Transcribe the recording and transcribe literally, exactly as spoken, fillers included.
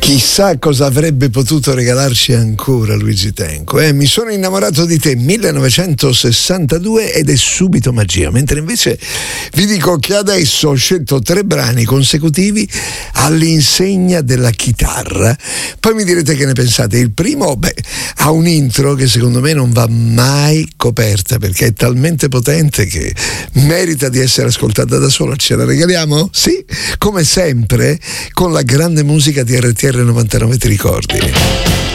Chissà cosa avrebbe potuto regalarci ancora Luigi Tenco. Eh? Mi sono innamorato di te, millenovecentosessantadue, ed è subito magia. Mentre invece vi dico che adesso ho scelto tre brani consecutivi all'insegna della chitarra. Poi mi direte che ne pensate. Il primo, beh, ha un intro che secondo me non va mai coperta, perché è talmente potente che merita di essere ascoltata da sola. Ce la regaliamo? Sì, come sempre con la grande musica di R T L novantanove, ti ricordi?